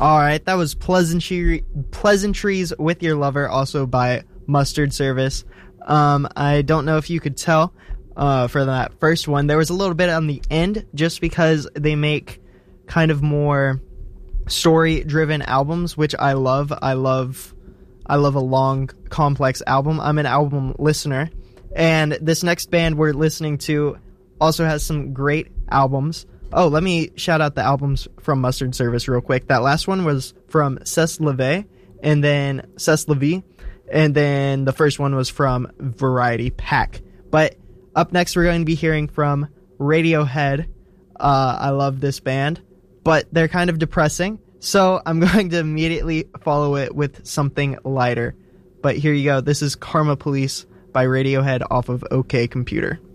All right, that was Pleasantries with Your Lover, also by Mustard Service. I don't know if you could tell for that first one. There was a little bit on the end just because they make kind of more story-driven albums, which I love. I love a long, complex album. I'm an album listener. And this next band we're listening to also has some great albums. Oh, let me shout out the albums from Mustard Service real quick. That last one was from Cess Levy, and then the first one was from Variety Pack. But up next, we're going to be hearing from Radiohead. I love this band, but they're kind of depressing, so I'm going to immediately follow it with something lighter. But here you go. This is Karma Police by Radiohead off of OK Computer.